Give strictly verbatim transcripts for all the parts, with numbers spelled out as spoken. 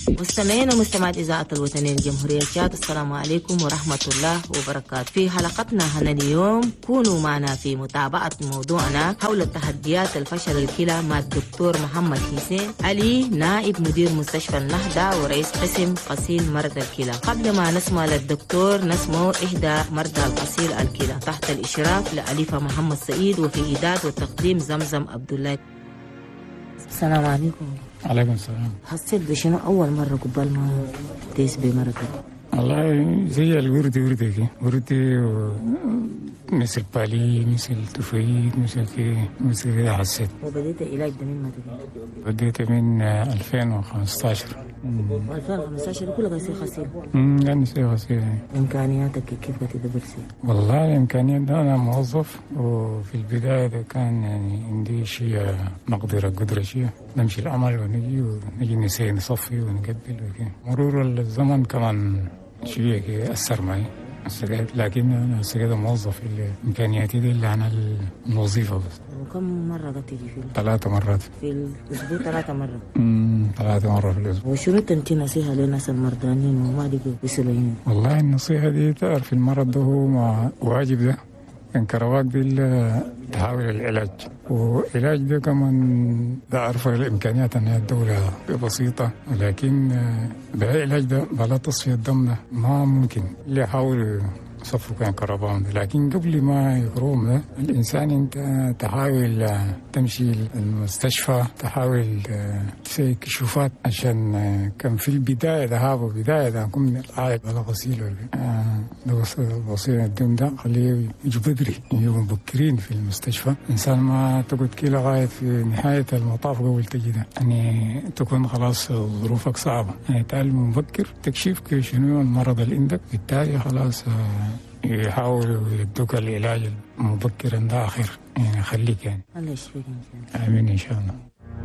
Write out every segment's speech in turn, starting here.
مستمعين ومستمعات إذاعة الوطنية الجمهورية تشاد، السلام عليكم ورحمة الله وبركاته. في حلقتنا هنا اليوم كونوا معنا في متابعة موضوعنا حول تحديات الفشل الكلى مع الدكتور محمد حسين علي، نائب مدير مستشفى النهضة ورئيس قسم غسيل مرضى الكلى. قبل ما نسمع للدكتور نسمع إحدى مرضى الغسيل الكلى تحت الإشراف لأليفة محمد سعيد، وفي إعداد وتقديم زمزم عبد الله. السلام عليكم. عليكم السلام. حسيت بشنو أول مرة قبل ما تيس بمرضك؟ والله زي الوردي وردي كي وردي و... مثل بالي مثل تفايد مثل كي مثل كده حسيت. وبديت علاج ده من متى؟ بديت من ألفين وخمسطاشر. ألفين وخمسطاشر كله غسيل غسيل؟ امم يعني سي غسيل. إمكانياتك كيف بتدبر سي؟ والله الإمكانيات ده أنا موظف، وفي البداية ده كان يعني عندي شيء مقدرة قدرة شيء نمشي العمل ونجي ونجي نسي نصفي ونقبل وكي. مرور الزمن كمان شوية كي أثر معي، لكن أنا كده موظف اللي إمكانياتي دي اللي عن الوظيفة بس. وكم مرة بتيجي في ثلاثة مرات في الأسبوع؟ ثلاثة مرة. امم ثلاثة مرة في الأسبوع. وشنو تنتي نصيحة للناس المرضانين وما دي بيصلوا؟ والله النصيحة دي تعرف المرض ده هو ما واجب ده انكرواك دي تحاول العلاج، والعلاج ده كمان ده عارفة الإمكانيات أنها الدولة بسيطة، ولكن بالعلاج ده بلا تصفية الدم ده ما ممكن. اللي يحاول صفوا كان كربان، لكن قبل ما يقروم ده الإنسان أنت تحاول تمشي المستشفى، تحاول تسوي كشوفات، عشان كان في البداية ده بداية ده كم من العائد على غسيل ده غسيل الدم ده خليه يجوا بدري، يجوا مبكرين في المستشفى. إنسان ما تقعد كي لغاية في نهاية المطاف قبل تجي ده، يعني تكون خلاص ظروفك صعبة. يعني تعلم مبكر تكشيف شنو المرض اللي عندك، بالتالي خلاص يحاولوا يدوك العلاج مبكرا ده آخر، يعني خليك يعني. الله يشفيك إن شاء الله. آمين إن شاء الله.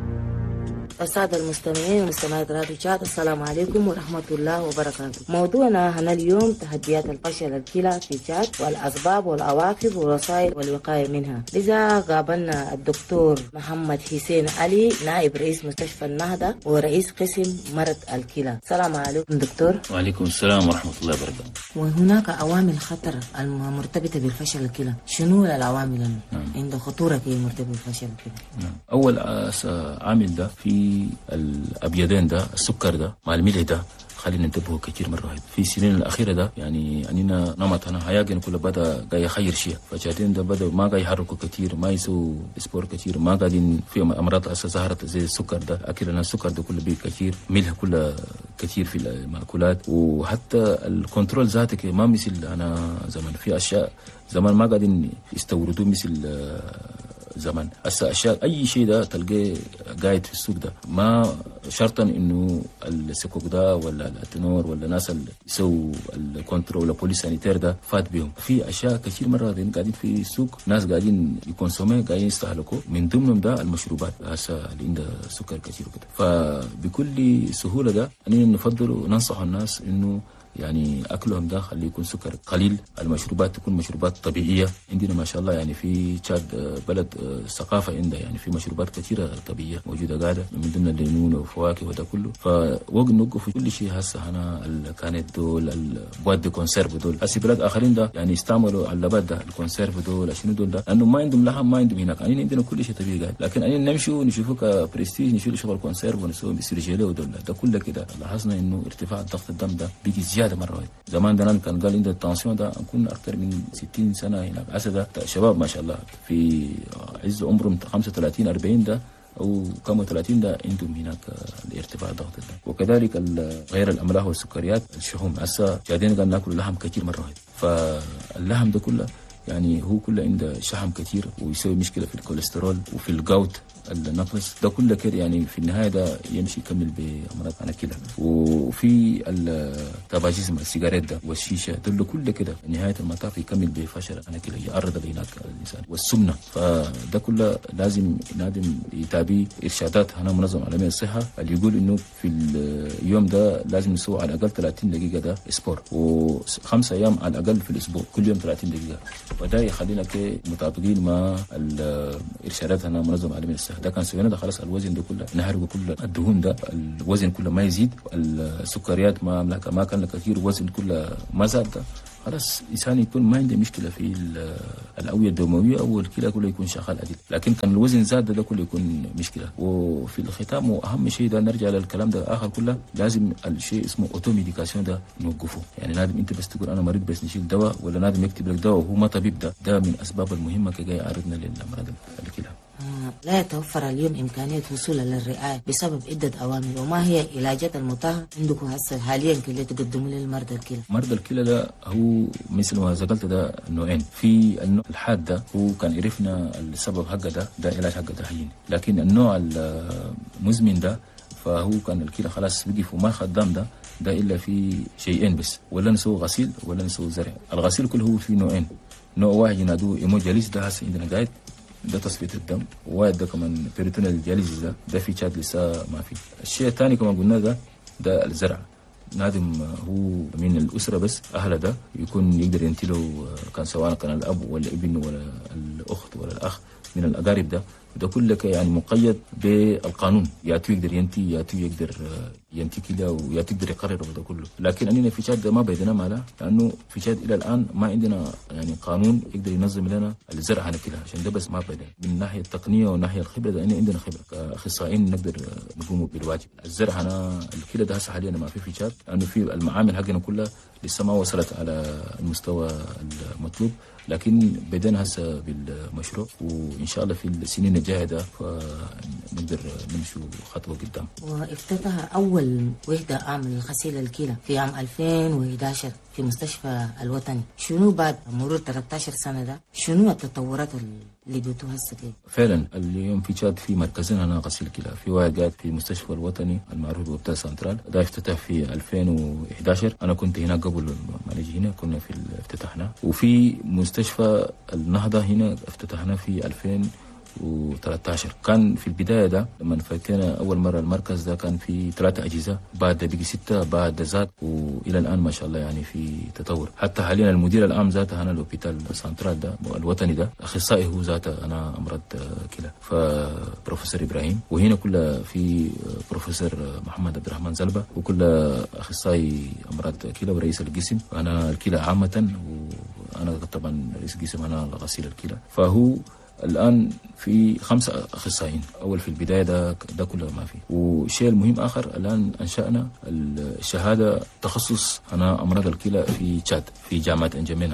السادة المستمعين ومستمعات راديو تشاد، السلام عليكم ورحمة الله وبركاته. موضوعنا هنا اليوم تحديات الفشل الكلى في تشاد والأسباب والعواقب والوسائل والوقاية منها. لذا قابلنا الدكتور محمد حسين علي، نائب رئيس مستشفى النهضة ورئيس قسم مرض الكلى. السلام عليكم دكتور. وعليكم السلام ورحمة الله وبركاته. وهناك عوامل خطر المرتبطة بالفشل الكلى، شنو العوامل نعم. عند خطورة مرتبطة بالفشل الكلى؟ نعم. أول عامل ده في الأبيضين ده، السكر ده مع الملح ده، خلينا ننتبهوا كثير مرة. في السنين الأخيرة ده يعني أننا نمطنا حياتنا كله بدأ جاي يخير شيء، فجاتين ده بدأ ما جاي يحركوا كثير، ما يسووا سبور كثير، ما قاعدين في أمراض أساسا ظهرت زي السكر ده. أكلنا السكر ده كله بيه كثير، ملح كله كثير في المأكولات، وحتى الكنترول ذاتك ما مثل أنا زمان. في أشياء زمان ما قاعدين يستوردوا مثل زمان. هسه اشياء اي شيء ده تلقاه قاعد في السوق ده، ما شرطا انه السكوك ده ولا الاتنور ولا ناس اللي يسووا الكنترول ولا بوليس سانيتير ده فات بهم. في اشياء كثير مره قاعدين في السوق، ناس قاعدين يكونسومي، قاعدين يستهلكوا، من ضمنهم ده المشروبات هسه اللي عندها سكر كثير وكده. فبكل سهوله ده اننا نفضل وننصح الناس انه يعني أكلهم ده خليه يكون سكر قليل، المشروبات تكون مشروبات طبيعية. عندنا ما شاء الله يعني في تشاد بلد ثقافة عندها يعني في مشروبات كثيرة طبيعية موجودة قاعدة، من ضمن الليمون وفواكه وده كله. فوقت نوقف كل شيء هسه هنا كانت دول البواد دي كونسيرف دول. هسه بلاد آخرين ده يعني استعملوا اللبات ده الكونسيرف دول عشان دول ده، لأنه ما عندهم لحم ما عندهم هناك. يعني عندنا كل شيء طبيعي قاعد، لكن أنا نمشوا نشوفوا كبرستيج نشيل شغل كونسيرف ونسوي بسرجيله ودول ده كله كده. لاحظنا إنه ارتفاع ضغط الدم ده بيجي زيادة مرة واحدة. زمان ده كان قال عندنا التنسيون ده نكون أكثر من ستين سنة هناك. هسه ده شباب ما شاء الله في عز عمرهم خمسة وثلاثين أربعين ده أو كم وثلاثين ده عندهم هناك الارتفاع ضغط الدم. وكذلك غير الأملاح والسكريات الشحوم، هسه قاعدين قاعد ناكل لحم كثير مرة واحدة. فاللحم ده كله يعني هو كله عنده شحم كثير ويسوي مشكلة في الكوليسترول وفي الجوت النقص ده كله كده. يعني في النهاية ده يمشي يكمل بأمراض أنا كده. وفي التباجيزم السيجارات ده والشيشة ده كله كده نهاية المطاف يكمل بفشل أنا كده، يعرض لهناك الإنسان. والسمنة فده كله لازم نادم يتابع إرشادات هنا منظمة عالمية الصحة اللي يقول إنه في اليوم ده لازم نسوي على الأقل ثلاثين دقيقة ده سبور، وخمسة أيام على الأقل في الأسبوع كل يوم ثلاثين دقيقة. وده يخلينا كده مطابقين مع الإرشادات هنا منظمة عالمية الصحة هسه ده كان سوينا ده خلاص الوزن ده كله نحرقه كله الدهون ده الوزن كله ما يزيد السكريات ما ما كان كثير وزن كله ما زاد ده خلاص إنسان يكون ما عنده مشكلة في الأوعية الدموية أو الكلى كله يكون شغال عديد. لكن كان الوزن زاد ده كله يكون مشكلة. وفي الختام وأهم شيء ده نرجع للكلام ده آخر كله لازم الشيء اسمه أوتو ميديكاسيون ده نوقفه. يعني لازم أنت بس تقول أنا مريض بس نشيل دواء ولا لازم يكتب لك دواء وهو ما طبيب ده ده من أسباب المهمة كي يعرضنا للأمراض الكلى. لا يتوفر اليوم إمكانية وصولا للرعاية بسبب عدة عوامل، وما هي العلاجات المتاحة عندكم هسه حاليا اللي تقدموا للمرضى الكلى؟ مرضى الكلى ده هو مثل ما ذكرت ده نوعين، في النوع الحاد ده هو كان عرفنا السبب حقه ده ده علاج حقه ده هين، لكن النوع المزمن ده فهو كان الكلى خلاص بقف وما خدام ده ده إلا في شيئين بس، ولا نسوي غسيل ولا نسوي زرع. الغسيل كله هو في نوعين، نوع واحد ينادوه إيموجاليس ده هسه عندنا قاعد ده تصفية الدم، وواحد ده كمان بيريتونيال دياليزيس ده ده في تشاد لسه ما في. الشيء الثاني كما قلنا ده ده الزرع، نادم هو من الأسرة بس أهله ده يكون يقدر ينتله، كان سواء كان الأب ولا ابن ولا الأخت ولا الأخ من الأقارب ده ده كله يعني مقيد بالقانون، ياتو يقدر ينتي ياتو يقدر ينتي كده وياتو يقدر يقرر وده كله. لكن أننا في تشاد ما بيدنا ماله، لأنه في تشاد إلى الآن ما عندنا يعني قانون يقدر ينظم لنا الزرع هنا كده، عشان ده بس ما بيدنا من ناحية التقنية والناحية الخبرة ده عندنا خبرة كأخصائيين نقدر نقوم بالواجب. الزرع هنا الكلى ده هسه حاليا ما في في تشاد، لأنه في المعامل حقنا كلها لسه ما وصلت على المستوى المطلوب، لكن بدأنا هسه بالمشروع وإن شاء الله في السنين الجاية ده فنقدر نمشي خطوة قدام. وافتتح أول وحدة عام لغسيل الكلى في عام ألفين وإحدى عشر في مستشفى الوطني. شنو بعد مرور ثلاثة عشر سنة ده شنو التطورات اللي دوتوها هسه كده؟ فعلا اليوم في تشاد في مركزين هنا غسيل كلى، في واحد قاعد في مستشفى الوطني المعروف بوبتال سنترال ده افتتح في ألفين وإحدى عشر، أنا كنت هناك قبل ما نجي هنا كنا في افتتحنا. وفي مستشفى النهضة هنا افتتحنا في ألفين وثلاثة عشر. كان في البداية ده لما فتحنا أول مرة المركز ده كان في ثلاثة أجهزة، بعد بقي ستة، بعد زاد، وإلى الآن ما شاء الله يعني في تطور. حتى حاليا المدير العام ذاته هنا الهوبيتال سنترال ده الوطني ده أخصائي هو ذاته أنا أمراض كلى، فبروفيسور إبراهيم، وهنا كله في بروفيسور محمد عبد الرحمن زلبة وكله أخصائي أمراض كلى ورئيس القسم، أنا الكلى عامة وأنا طبعا رئيس القسم أنا غسيل الكلى. فهو الآن في خمسة أخصائيين، أول في البداية ده ده كله ما في. والشيء المهم آخر الآن أنشأنا الشهادة تخصص أنا أمراض الكلى في تشاد في جامعة أنجمينا،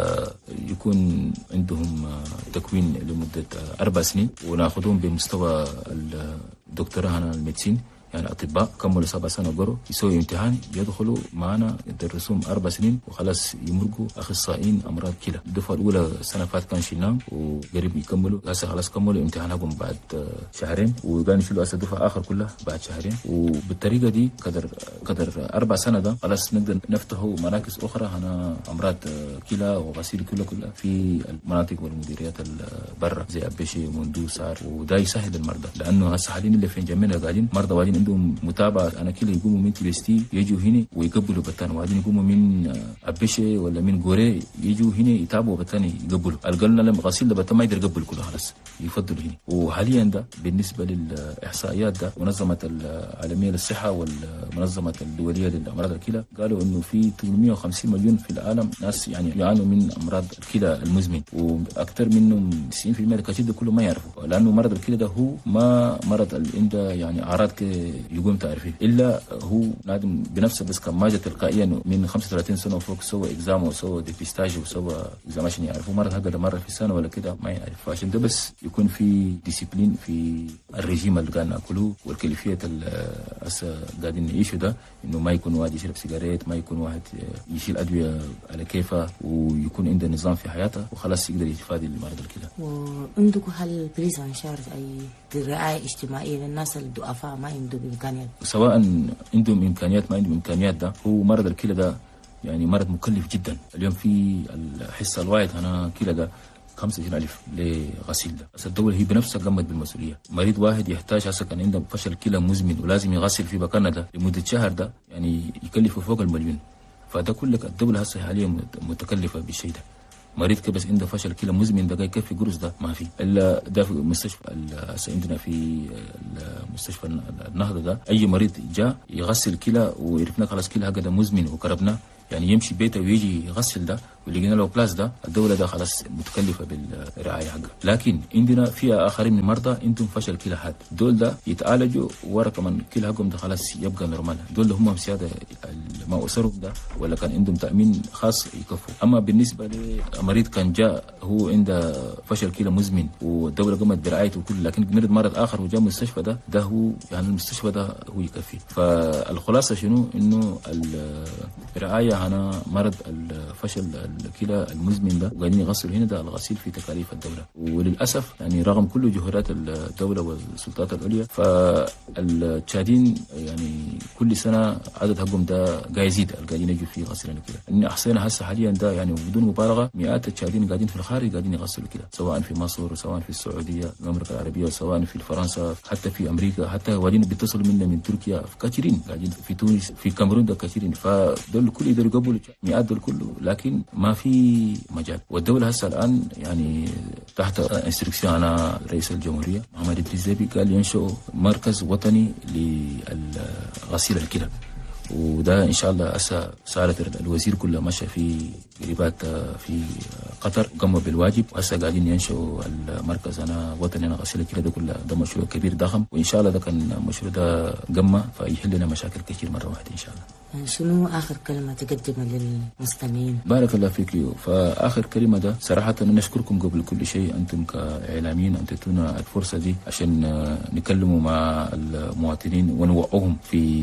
فيكون عندهم تكوين لمدة أربع سنين ونأخذهم بمستوى الدكتوراه هنا الميديسين، يعني أطباء كملوا سبع سنة قروا يسوي امتحان يدخلوا معنا يدرسوهم أربع سنين وخلاص يمرقوا أخصائيين أمراض كلى. الدفعة الأولى السنة فات كان شلناهم وقريب يكملوا، هسه خلاص كملوا امتحانهم بعد شهرين وقالوا يشيلوا هسه الدفعة آخر كلها بعد شهرين. وبالطريقة دي قدر قدر أربع سنة ده خلاص نقدر نفتحوا مراكز أخرى هنا أمراض كلى وغسيل كلى كلها في المناطق والمديريات برا زي أبشي ومندو سار، وده يسهل المرضى لأنه هسه حاليا اللي في جنبنا قاعدين مرضى وادين عندهم متابعة أنا كلا يقوموا من تلستي يجوا هنا ويقبلوا بتان، وبعدين يقوموا من أبشة ولا من غوري يجوا هنا يتابعوا بتان يقبلوا. القلنا لما غسيل ده بتان ما يقدر يقبل كله خلاص يفضلوا هنا. وحاليا ده بالنسبة للإحصائيات ده منظمة العالمية للصحة والمنظمة الدولية للأمراض الكلى قالوا إنه في ثمانمائة وخمسين مليون في العالم ناس يعني يعانوا من أمراض الكلى المزمن، وأكثر منهم تسعين بالمئة الكثير ده كله ما يعرفوا، لأنه مرض الكلى ده هو ما مرض اللي عنده يعني أعراض يقوم تعرفيه، إلا هو نادم بنفسه بس كان ماجة تلقائيا من خمسة وثلاثين سنة وفوق سوى إكزام وسوى ديبيستاج وسوى إكزام عشان يعرفوا مرض هذا مرة في السنة ولا كده ما يعرف. فعشان ده بس يكون في ديسيبلين في الرجيم اللي قاعد ناكله والكيفية هسه قاعدين نعيشه ده، إنه ما يكون واحد يشرب سيجارات، ما يكون واحد يشيل أدوية على كيفه، ويكون عنده نظام في حياته وخلاص يقدر يتفادى المرض الكلى. وعندكم هل بريز انشارت أي رعاية اجتماعية للناس الضعفاء ما عندهم إمكانيات؟ سواء عندهم إمكانيات ما عندهم إمكانيات، ده هو مرض الكلى ده يعني مرض مكلف جدا. اليوم في الحصة الواحد هنا كلى ده خمسة وعشرين ألف لغسيل ده. بس الدولة هي بنفسها قامت بالمسؤولية. مريض واحد يحتاج هسه كان عنده فشل كلى مزمن ولازم يغسل في مكانه ده لمدة شهر ده يعني يكلفه فوق المليون. فده كله الدولة هسه حاليا متكلفة بالشيء ده. مريض كبس عنده فشل كلى مزمن ده يكفي قرص ده ما في الا ده في مستشفى عندنا في مستشفى النهضه ده اي مريض جاء يغسل كلى وعرفنا خلاص كلى هكذا مزمن وقربنا يعني يمشي بيته ويجي يغسل ده ولقينا له بلاس ده الدوله ده خلاص متكلفه بالرعايه حقه. لكن عندنا فئه اخرين من المرضى عندهم فشل كلى حاد دول ده يتعالجوا ورا كمان كلى حقهم ده خلاص يبقى نورمال. دول ده هم سياده ما اسرهم ده ولا كان عندهم تامين خاص يكفوا. اما بالنسبه لمريض كان جاء هو عنده فشل كلى مزمن والدوله قامت برعايته وكل لكن مرض مرض اخر وجاء المستشفى ده ده هو يعني المستشفى ده هو يكفي. فالخلاصه شنو انه الرعايه هنا مرض الفشل الكلى المزمن ده وقاعدين يغسلوا هنا ده الغسيل في تكاليف الدوله. وللاسف يعني رغم كل جهودات الدوله والسلطات العليا فالتشادين يعني كل سنه عدد حقهم ده قاعد يزيد قاعدين يجوا فيه غسيل الكلى. اني احصينا هسه حاليا ده يعني بدون مبالغه مئات التشادين قاعدين في الخارج قاعدين يغسلوا كلى سواء في مصر وسواء في السعوديه المملكه العربيه وسواء في فرنسا حتى في امريكا حتى قاعدين بيتصلوا منا من تركيا كثيرين قاعدين في تونس في الكاميرون ده كثيرين. فدول كل يقدروا يقبلوا مئات دول كله لكن ما في مجال. والدوله هسه الان يعني تحت انستركسيون على رئيس الجمهوريه محمد ادريس ديبي قال ينشئ مركز وطني لغسيل الكلى وده ان شاء الله هسه سالت الوزير كله مشى في قريبات في قطر قاموا بالواجب وهسه قاعدين ينشئوا المركز انا وطني انا غسيل الكلى ده كله. ده مشروع كبير ضخم وان شاء الله ده كان المشروع ده قمه فيحل لنا مشاكل كثير مره واحده ان شاء الله. شنو آخر كلمة تقدمها للمستمعين؟ بارك الله فيك. فآخر كلمة ده صراحة نشكركم قبل كل شيء أنتم كإعلاميين أن تتونا الفرصة دي عشان نكلموا مع المواطنين ونوعوهم في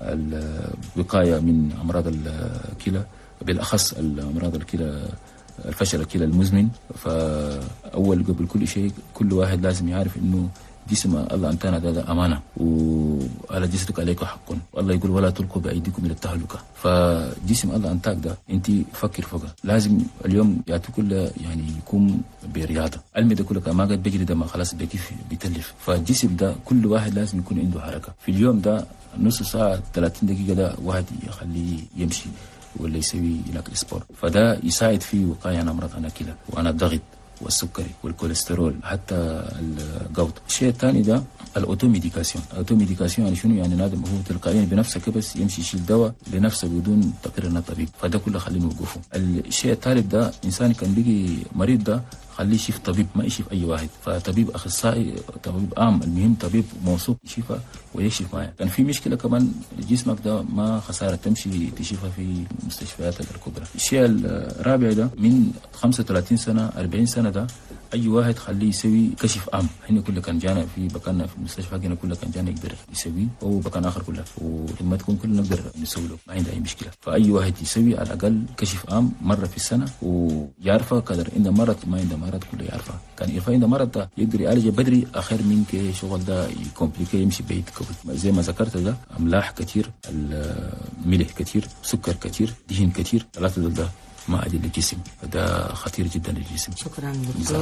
الوقاية من أمراض الكلى بالأخص الأمراض الكلى الفشل الكلى المزمن. فأول قبل كل شيء كل واحد لازم يعرف إنه جسم الله أنتنا ده أمانة وعلى جسدك عليك حق والله يقول ولا تلقوا بأيديكم إلى التهلكة. فجسم الله أنتك ده أنت فكر فوقه لازم اليوم يعطي كل يعني يكون برياضة علمي ده كله ما قد بيجري ده ما خلاص بيكيف بيتلف. فالجسم ده كل واحد لازم يكون عنده حركة في اليوم ده نص ساعة ثلاثين دقيقة ده واحد يخليه يمشي ولا يسوي هناك السبور فده يساعد في وقاية عن أمراض الكلى وأنا الضغط والسكري والكوليسترول حتى الجلط. الشيء الثاني ده الاوتوميديكاسيون. الاوتوميديكاسيون يعني شنو؟ يعني نادم هو تلقائيا بنفسه بس يمشي يشيل دواء لنفسه بدون تقرير من الطبيب فده كله خليه نوقفه. الشيء الثالث ده انسان كان بيجي مريض ده خليه يشوف طبيب ما يشوف اي واحد. فطبيب اخصائي طبيب عام المهم طبيب موثوق يشوفه ويكشف معاه. كان في مشكله كمان جسمك ده ما خساره تمشي تشوفها في المستشفيات الكبرى. الشيء الرابع ده من خمسة وثلاثين سنه أربعين سنه ده اي واحد خليه يسوي كشف عام. هنا كله كان جانا في بكان في المستشفى هنا كله كان جانا يقدر يسوي او بكان اخر كله ولما تكون كلنا نقدر نسوي له ما عنده اي مشكله. فاي واحد يسوي على الاقل كشف عام مره في السنه ويعرفه قدر عنده مرض ما عنده مرض كله يعرفه. كان يعرف عنده مرض ده يقدر يعالجه بدري اخر من كي شغل ده يكمبليكي يمشي بعيد قبل. زي ما ذكرت ده املاح كثير الملح كثير سكر كثير دهن كثير ثلاثه دول ده ما أدي للجسم فده خطير جدا للجسم. شكرا دكتور.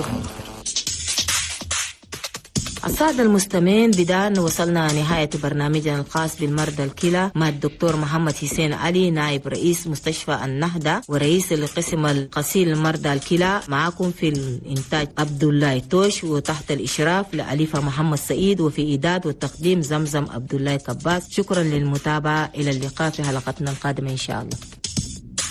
السادة المستمعين بدان وصلنا نهاية برنامجنا الخاص بالمرضى الكلى مع الدكتور محمد حسين علي نائب رئيس مستشفى النهضة ورئيس القسم الغسيل المرضى الكلى. معكم في الإنتاج عبد الله توش وتحت الإشراف لأليفة محمد سعيد وفي إيداد والتقديم زمزم عبد الله كباس. شكرا للمتابعة إلى اللقاء في حلقتنا القادمة إن شاء الله.